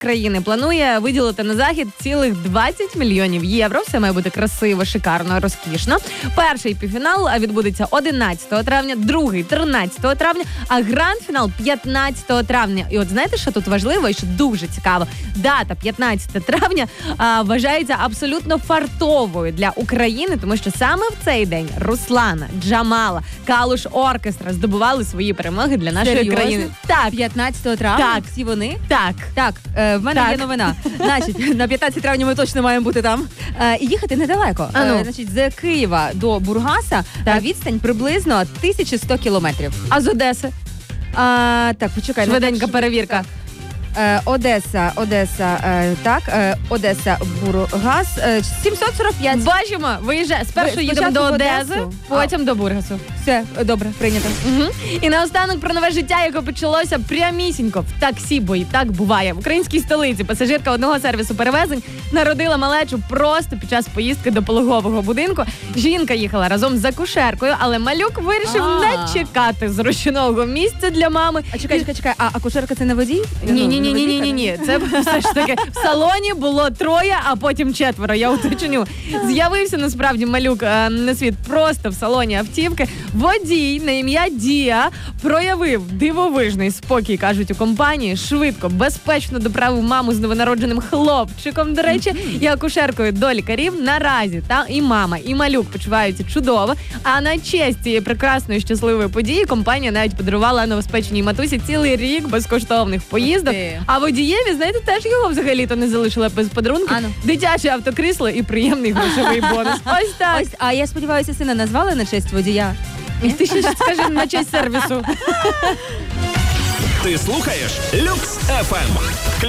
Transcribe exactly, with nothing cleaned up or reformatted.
країни планує виділити на захід цілих двадцять мільйонів євро. Все має бути красиво, шикарно, розкішно. Перший півфінал відбудеться одинадцятого травня, другий тринадцятого травня, а гранд-фінал п'ятнадцятого травня. І от знаєте, що тут важливо і що дуже цікаво? Дата п'ятнадцяте травня а, вважається абсолютно фартовою для України, тому що саме в цей день Руслана, Джамала, Калуш Оркестра здобували свої перемоги для нашої Серйозно? країни. Так, п'ятнадцятого травня? Так. Всі вони? так. Так, е, в мене Так. є новина. Значить, на п'ятнадцятого травня ми точно маємо бути там. Е, і їхати недалеко. А ну. Е, значить, з Києва до Бургаса Так. відстань приблизно тисяча сто кілометрів. А з Одеси? А, так, почекай. ну, Швиденька так, перевірка. Е, Одеса, Одеса, е, так, е, Одеса, Бургас, е, сімсот сорок п'ять. Бачимо, виїжджає. Спершу Ви- їдемо до спочатку в Одеси, Одесу, потім до Бургасу. Все, е, добре, прийнято. Угу. І наостанок про нове життя, яке почалося прямісінько в таксі, бо і так буває. В українській столиці пасажирка одного сервісу перевезень народила малечу просто під час поїздки до пологового будинку. Жінка їхала разом з акушеркою, але малюк вирішив А. не чекати зручного місця для мами. А чекай, чекай, чекай, а акушерка це не водій? Ні, ні, ні, Ну, ні, ні, водійка, ні, ні. Це все ж таки в салоні було троє, а потім четверо. Я уточню. З'явився насправді малюк е, на світ просто в салоні автівки. Водій на ім'я Дія проявив дивовижний спокій, кажуть у компанії. Швидко, безпечно доправив маму з новонародженим хлопчиком, до речі, і акушеркою до лікарів. Наразі та і мама, і малюк почуваються чудово. А на честь цієї прекрасної щасливої події компанія навіть подарувала новоспеченій матусі цілий рік безкоштовних поїздок. ти. А водієві, знаєте, теж його взагалі-то не залишила без подарунків. Ану. Дитяче автокрісло і приємний грошовий бонус. Ось так. Ось, а я сподіваюся, сина назвали на честь водія. І ти ще щось скажи на честь сервісу. Ти слухаєш Люкс еф ем.